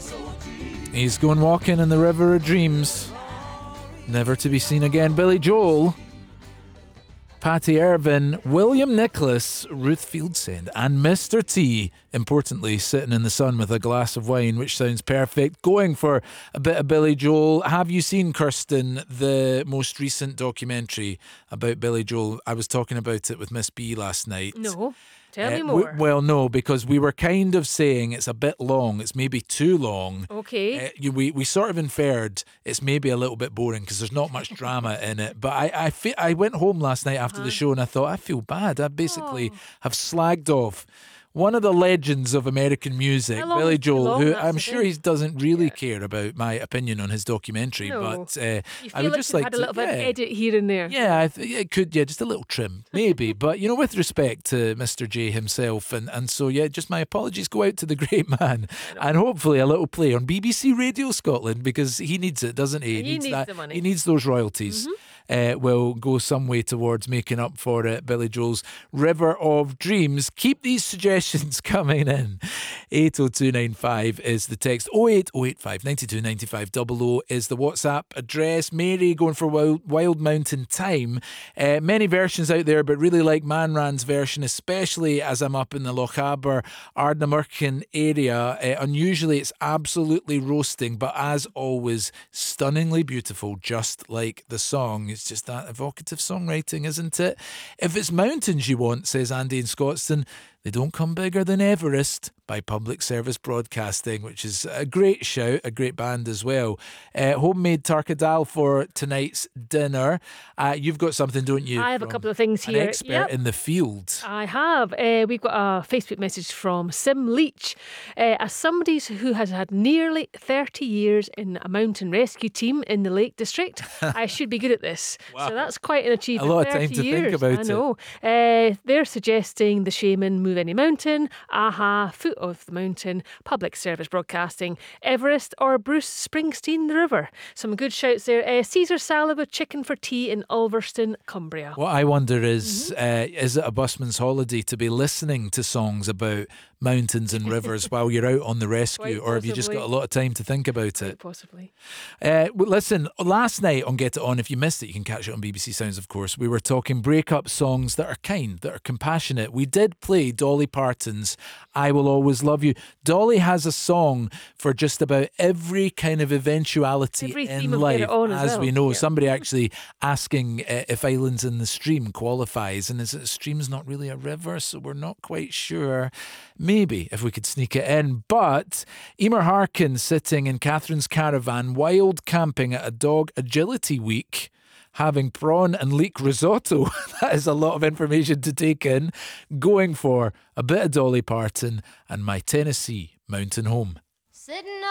He's going walking in the river of dreams, never to be seen again. Billy Joel, Patty Irvin, William Nicholas, Ruth Fieldsen, and Mr. T, importantly, sitting in the sun with a glass of wine, which sounds perfect. Going for a bit of Billy Joel. Have you seen, Kirsten, the most recent documentary about Billy Joel? I was talking about it with Miss B last night. No. Tell me more. Well, no, because we were kind of saying it's a bit long. It's maybe too long. Okay. We sort of inferred it's maybe a little bit boring because there's not much drama in it. But I went home last night after the show and I thought, I feel bad. I basically have slagged off one of the legends of American music, Billy Joel, who I'm sure he doesn't really care about my opinion on his documentary. No. But you feel I would like just you've like had a little bit of edit here and there. Yeah, it could, just a little trim, maybe. But, with respect to Mr. J himself. And so, just my apologies go out to the great man. And hopefully a little play on BBC Radio Scotland, because he needs it, doesn't he? He needs the money. He needs those royalties. Will go some way towards making up for it. Billy Joel's River of Dreams. Keep these suggestions coming in. 80295 is the text. 08085 92 95 00 is the WhatsApp address. Mary going for Wild Mountain Time. Many versions out there, but really like Man Ran's version, especially as I'm up in the Lochaber, Ardnamurchan area. Unusually, it's absolutely roasting, but as always, stunningly beautiful, just like the song. It's just that evocative songwriting, isn't it? If it's mountains you want, says Andy in Scotstoun, they don't come bigger than Everest by Public Service Broadcasting, which is a great shout, a great band as well. Homemade Tarka for tonight's dinner. You've got something, don't you? I have a couple of things here. An expert in the field. I have. We've got a Facebook message from Sim Leach. As somebody who has had nearly 30 years in a mountain rescue team in the Lake District, I should be good at this. Wow. So that's quite an achievement. A lot of time to think about it. I know. They're suggesting The Shaman, Move Any Mountain, Aha, Foot of the Mountain, Public Service Broadcasting, Everest, or Bruce Springsteen, The River. Some good shouts there. Caesar salad with chicken for tea in Ulverston, Cumbria. What I wonder is it a busman's holiday to be listening to songs about mountains and rivers while you're out on the rescue, or have you just got a lot of time to think about it? Possibly. Listen, last night on Get It On, if you missed it, you can catch it on BBC Sounds, of course. We were talking breakup songs that are kind, that are compassionate. We did play Dolly Parton's I Will Always Love You. Dolly has a song for just about every kind of eventuality in life, as we know. Somebody actually asking if Islands in the Stream qualifies, and is it stream's not really a river, so we're not quite sure. Maybe if we could sneak it in. But Emer Harkin sitting in Catherine's caravan, wild camping at a dog agility week, having prawn and leek risotto. That is a lot of information to take in. Going for a bit of Dolly Parton and My Tennessee Mountain Home. Sitting